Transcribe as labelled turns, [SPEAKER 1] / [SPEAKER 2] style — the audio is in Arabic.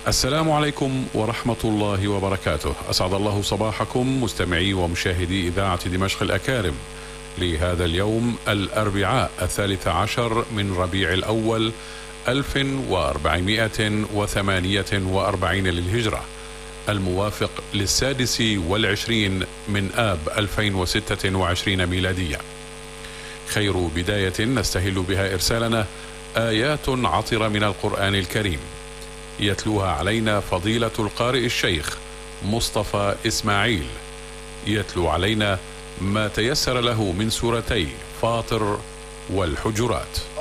[SPEAKER 1] السلام عليكم ورحمة الله وبركاته. أسعد الله صباحكم مستمعي ومشاهدي إذاعة دمشق الأكارم لهذا اليوم الأربعاء 13 من ربيع الأول 1448 للهجرة، الموافق ل26 من آب 2026 ميلادية. خير بداية نستهل بها إرسالنا آيات عطرة من القرآن الكريم يتلوها علينا فضيلة القارئ الشيخ مصطفى إسماعيل، يتلو علينا ما تيسر له من سورتي فاطر والحجرات.